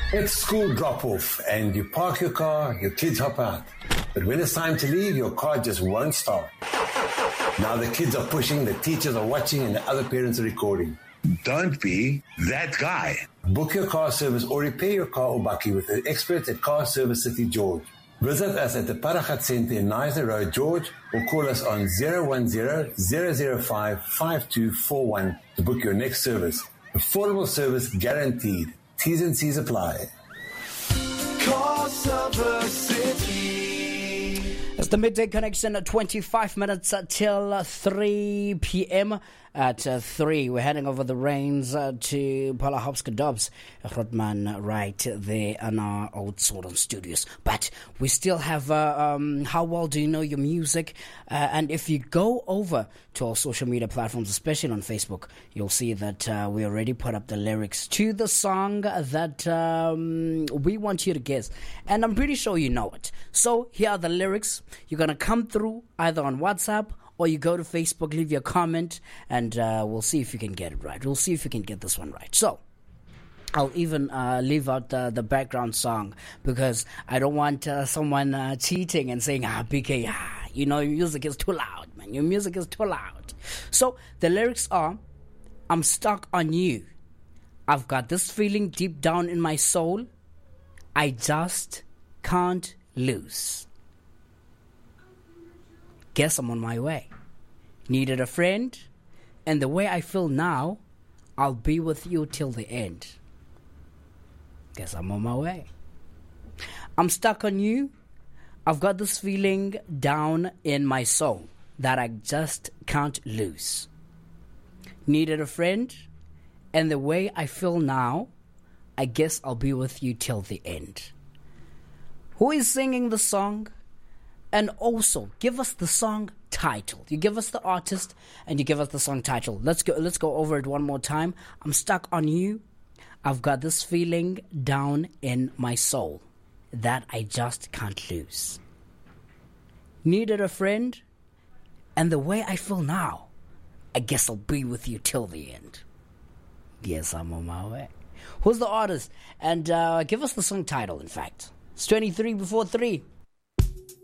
It's school drop-off and you park your car, your kids hop out. But when it's time to leave, your car just won't start. Now the kids are pushing, the teachers are watching, and the other parents are recording. Don't be that guy. Book your car service or repair your car or bakkie with the experts at Car Service City George. Visit us at the Paragat Centre in Nizer Road, George, or call us on 010-005-5241 to book your next service. Affordable service guaranteed. T's and C's apply. Car Service City. It's the Midday Connection, 25 minutes till 3 p.m. At 3, we're heading over the reins to Paula Hopska-Dobbs, Rotman, right there in our old Swordon studios. But we still have How Well Do You Know Your Music? And if you go over to our social media platforms, especially on Facebook, you'll see that we already put up the lyrics to the song that we want you to guess. And I'm pretty sure you know it. So here are the lyrics. You're going to come through either on WhatsApp or you go to Facebook, leave your comment, and we'll see if you can get it right. We'll see if you can get this one right. So I'll even leave out the background song because I don't want someone cheating and saying, BK, you know, your music is too loud, man. Your music is too loud. So the lyrics are, I'm stuck on you. I've got this feeling deep down in my soul. I just can't lose. Guess I'm on my way. Needed a friend, and the way I feel now, I'll be with you till the end. Guess I'm on my way. I'm stuck on you. I've got this feeling down in my soul that I just can't lose. Needed a friend, and the way I feel now, I guess I'll be with you till the end. Who is singing the song? And also, give us the song title. You give us the artist, and you give us the song title. Let's go over it one more time. I'm stuck on you. I've got this feeling down in my soul that I just can't lose. Needed a friend, and the way I feel now, I guess I'll be with you till the end. Yes, I'm on my way. Who's the artist? And give us the song title, in fact. It's 23 before 3.